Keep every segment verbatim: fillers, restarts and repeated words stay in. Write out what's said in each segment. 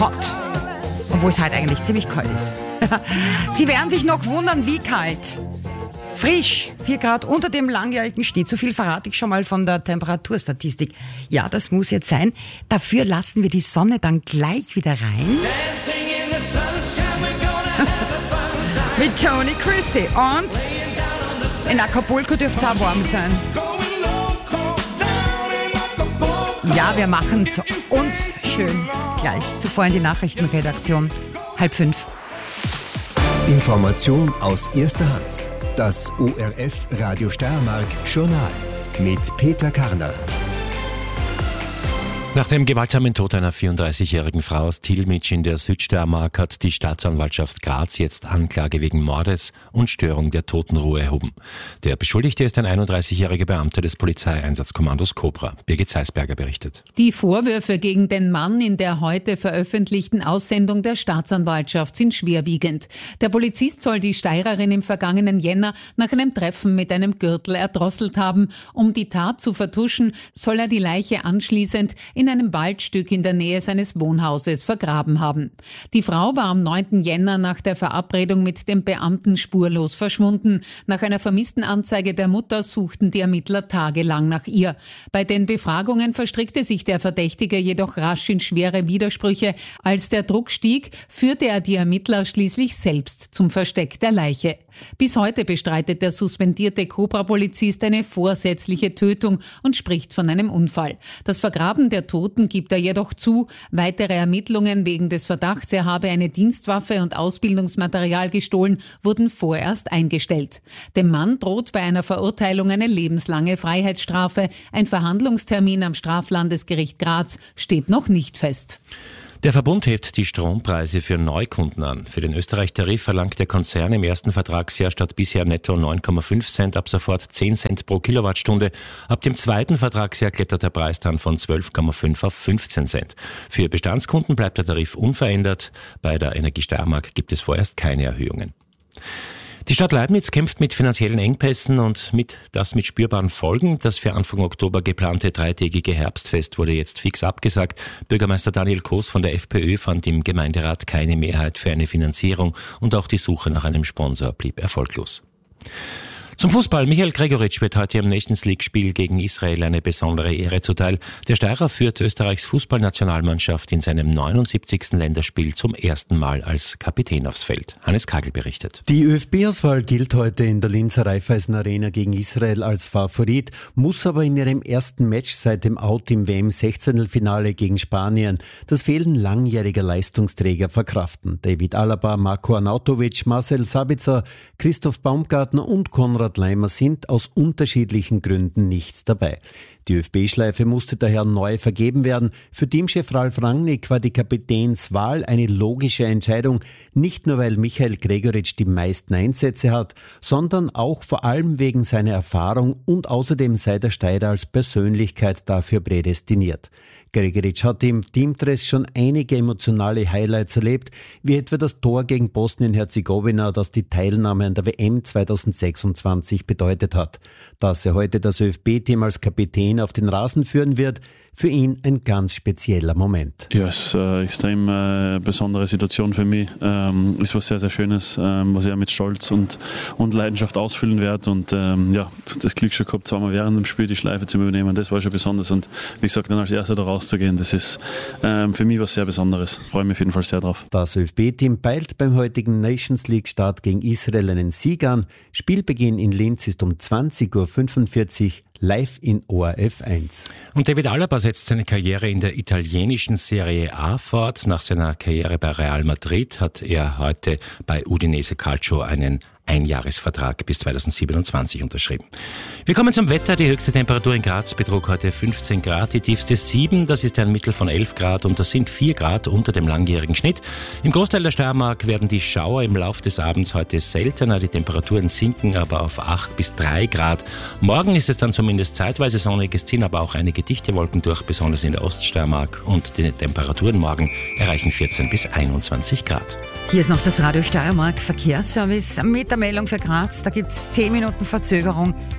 hot. Obwohl es halt eigentlich ziemlich kalt ist. Sie werden sich noch wundern, wie kalt. Frisch, vier Grad unter dem langjährigen Schnitt. So viel verrate ich schon mal von der Temperaturstatistik. Ja, das muss jetzt sein. Dafür lassen wir die Sonne dann gleich wieder rein. Mit Tony Christie. Und in Acapulco dürfte es auch warm sein. Ja, wir machen es uns schön. Gleich zuvor in die Nachrichtenredaktion. Halb fünf. Information aus erster Hand. Das O R F Radio Steiermark Journal mit Peter Karner. Nach dem gewaltsamen Tod einer vierunddreißigjährigen Frau aus Tilmitsch in der Südsteiermark hat die Staatsanwaltschaft Graz jetzt Anklage wegen Mordes und Störung der Totenruhe erhoben. Der Beschuldigte ist ein einunddreißigjähriger Beamter des Polizeieinsatzkommandos Cobra. Birgit Zeisberger berichtet. Die Vorwürfe gegen den Mann in der heute veröffentlichten Aussendung der Staatsanwaltschaft sind schwerwiegend. Der Polizist soll die Steirerin im vergangenen Jänner nach einem Treffen mit einem Gürtel erdrosselt haben. Um die Tat zu vertuschen, soll er die Leiche anschließend in einem Waldstück in der Nähe seines Wohnhauses vergraben haben. Die Frau war am neunten Jänner nach der Verabredung mit dem Beamten spurlos verschwunden. Nach einer Vermisstenanzeige der Mutter suchten die Ermittler tagelang nach ihr. Bei den Befragungen verstrickte sich der Verdächtige jedoch rasch in schwere Widersprüche. Als der Druck stieg, führte er die Ermittler schließlich selbst zum Versteck der Leiche. Bis heute bestreitet der suspendierte Cobra-Polizist eine vorsätzliche Tötung und spricht von einem Unfall. Das Vergraben der Toten gibt er jedoch zu. Weitere Ermittlungen wegen des Verdachts, er habe eine Dienstwaffe und Ausbildungsmaterial gestohlen, wurden vorerst eingestellt. Dem Mann droht bei einer Verurteilung eine lebenslange Freiheitsstrafe. Ein Verhandlungstermin am Straflandesgericht Graz steht noch nicht fest. Der Verbund hebt die Strompreise für Neukunden an. Für den Österreich-Tarif verlangt der Konzern im ersten Vertragsjahr statt bisher netto neun Komma fünf Cent ab sofort zehn Cent pro Kilowattstunde. Ab dem zweiten Vertragsjahr klettert der Preis dann von zwölf Komma fünf auf fünfzehn Cent. Für Bestandskunden bleibt der Tarif unverändert. Bei der Energie Steiermark gibt es vorerst keine Erhöhungen. Die Stadt Leibniz kämpft mit finanziellen Engpässen und mit das mit spürbaren Folgen. Das für Anfang Oktober geplante dreitägige Herbstfest wurde jetzt fix abgesagt. Bürgermeister Daniel Koos von der FPÖ fand im Gemeinderat keine Mehrheit für eine Finanzierung und auch die Suche nach einem Sponsor blieb erfolglos. Zum Fußball. Michael Gregoritsch wird heute im Nations League-Spiel gegen Israel eine besondere Ehre zuteil. Der Steirer führt Österreichs Fußballnationalmannschaft in seinem neunundsiebzigsten Länderspiel zum ersten Mal als Kapitän aufs Feld. Hannes Kagel berichtet. Die ÖFB-Auswahl gilt heute in der Linzer Raiffeisen Arena gegen Israel als Favorit, muss aber in ihrem ersten Match seit dem Out im W M-Sechzehntelfinale gegen Spanien das Fehlen langjähriger Leistungsträger verkraften. David Alaba, Marko Arnautovic, Marcel Sabitzer, Christoph Baumgartner und Konrad Leimer sind aus unterschiedlichen Gründen nicht dabei. Die ÖFB-Schleife musste daher neu vergeben werden. Für Teamchef Ralf Rangnick war die Kapitänswahl eine logische Entscheidung, nicht nur weil Michael Gregoritsch die meisten Einsätze hat, sondern auch vor allem wegen seiner Erfahrung und außerdem sei der Steirer als Persönlichkeit dafür prädestiniert. Gregoritsch hat im Teamdress schon einige emotionale Highlights erlebt, wie etwa das Tor gegen Bosnien-Herzegowina, das die Teilnahme an der W M zweitausendsechsundzwanzig bedeutet hat. Dass er heute das ÖFB-Team als Kapitän auf den Rasen führen wird, für ihn ein ganz spezieller Moment. Ja, es ist eine extrem äh, besondere Situation für mich. Ähm, ist was sehr, sehr Schönes, ähm, was ich mit Stolz und, und Leidenschaft ausfüllen werde. Und ähm, ja, das Glück schon gehabt, zweimal während dem Spiel die Schleife zu übernehmen. Das war schon besonders. Und wie gesagt, dann als Erster da rauszugehen, das ist ähm, für mich was sehr Besonderes. Ich freue mich auf jeden Fall sehr drauf. Das ÖFB-Team peilt beim heutigen Nations League-Start gegen Israel einen Sieg an. Spielbeginn in Linz ist um zwanzig Uhr fünfundvierzig. Live in O R F eins. Und David Alaba setzt seine Karriere in der italienischen Serie A fort. Nach seiner Karriere bei Real Madrid hat er heute bei Udinese Calcio einen Einjahresvertrag bis zweitausendsiebenundzwanzig unterschrieben. Wir kommen zum Wetter. Die höchste Temperatur in Graz betrug heute fünfzehn Grad, die tiefste sieben. Das ist ein Mittel von elf Grad und das sind vier Grad unter dem langjährigen Schnitt. Im Großteil der Steiermark werden die Schauer im Laufe des Abends heute seltener. Die Temperaturen sinken aber auf acht bis drei Grad. Morgen ist es dann zumindest zeitweise sonnig. Es ziehen aber auch einige dichte Wolken durch, besonders in der Oststeiermark. Und die Temperaturen morgen erreichen vierzehn bis einundzwanzig Grad. Hier ist noch das Radio Steiermark Verkehrsservice mit der Meldung für Graz. Da gibt es zehn Minuten Verzögerung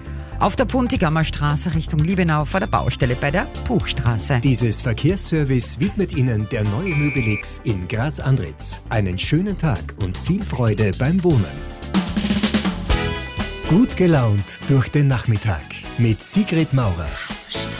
auf der Puntigammer Straße Richtung Liebenau vor der Baustelle bei der Buchstraße. Dieses Verkehrsservice widmet Ihnen der neue Möbelix in Graz-Andritz. Einen schönen Tag und viel Freude beim Wohnen. Gut gelaunt durch den Nachmittag mit Sigrid Maurer.